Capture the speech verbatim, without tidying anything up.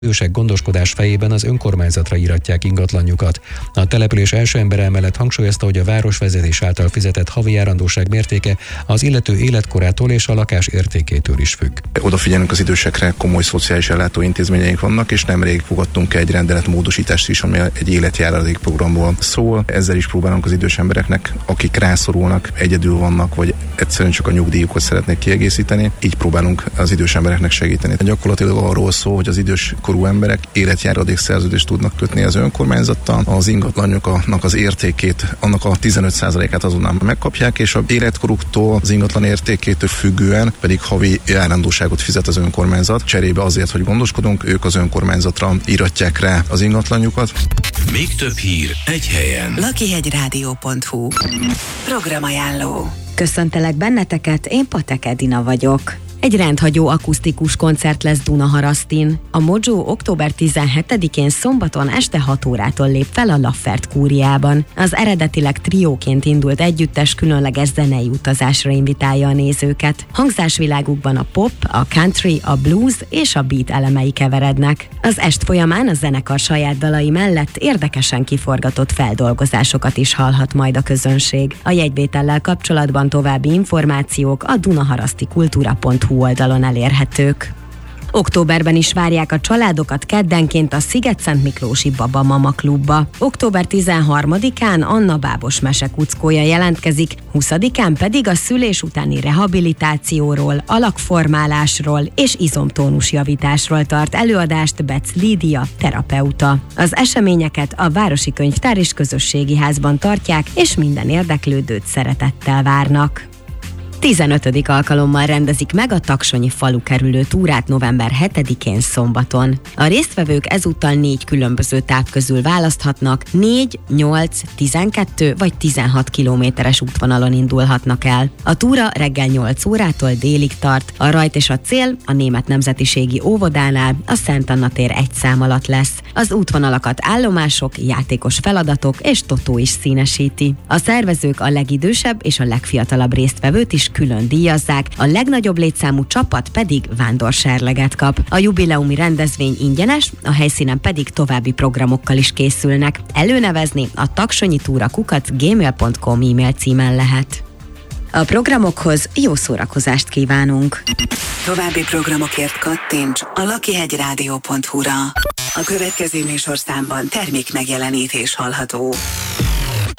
Idősek gondoskodás fejében az önkormányzatra íratják ingatlanjukat. A település első embere emellett hangsúlyozta, hogy a városvezetés által fizetett havi járandóság mértéke az illető életkorától és a lakás értékétől is függ. Odafigyelünk az idősekre, komoly szociális ellátó intézményeink vannak, és nemrég fogadtunk egy rendeletmódosítást is, ami egy életjáradék programból szól. Ezzel is próbálunk az idős embereknek, akik rászorulnak, egyedül vannak, vagy egyszerűen csak a nyugdíjukat szeretnék kiegészíteni, így próbálunk az idős embereknek segíteni. Gyakorlatilag arról szól, hogy az idős korú emberek életjáradék szerződést tudnak kötni az önkormányzattal, az ingatlanjuknak az értékét, annak a tizenöt százalékát azonnal megkapják, és az életkoruktól, az ingatlan értékétől függően pedig havi járandóságot fizet az önkormányzat. Cserébe azért, hogy gondoskodunk, ők az önkormányzatra íratják rá az ingatlanjukat. Még több hír egy helyen. lakihegyrádió pont hu Programajánló. Köszöntelek benneteket, én Patek Edina vagyok. Egy rendhagyó akusztikus koncert lesz Dunaharasztin. A Mojo október tizenhetedikén szombaton este hat órától lép fel a Laffert kúriában. Az eredetileg trióként indult együttes különleges zenei utazásra invitálja a nézőket. Hangzásvilágukban a pop, a country, a blues és a beat elemei keverednek. Az est folyamán a zenekar saját dalai mellett érdekesen kiforgatott feldolgozásokat is hallhat majd a közönség. A jegyvétellel kapcsolatban további információk a dunaharaszti kultúra pont hu oldalon elérhetők. Októberben is várják a családokat keddenként a Sziget-Szent Miklósi Baba Mama Klubba. október tizenharmadikán Anna Bábos mesekuckója jelentkezik, huszadikán pedig a szülés utáni rehabilitációról, alakformálásról és izomtónusjavításról tart előadást Bec Lídia, terapeuta. Az eseményeket a Városi Könyvtár és Közösségi Házban tartják, és minden érdeklődőt szeretettel várnak. tizenötödik alkalommal rendezik meg a Taksonyi falu kerülő túrát november hetedikén szombaton. A résztvevők ezúttal négy különböző táv közül választhatnak, négy, nyolc, tizenkettő vagy tizenhat kilométeres útvonalon indulhatnak el. A túra reggel nyolc órától délig tart, a rajt és a cél a Német Nemzetiségi Óvodánál, a Szent Anna tér egy szám alatt lesz. Az útvonalakat állomások, játékos feladatok és totó is színesíti. A szervezők a legidősebb és a legfiatalabb résztvevőt is külön díjazzák, a legnagyobb létszámú csapat pedig vándorserleget kap. A jubileumi rendezvény ingyenes, a helyszínen pedig további programokkal is készülnek. Előnevezni a taksonyi túra kukac gmail pont com e-mail címen lehet. A programokhoz jó szórakozást kívánunk! További programokért kattints a lakihegyrádió pont hu-ra. A következő műsorszámban termék megjelenítés hallható.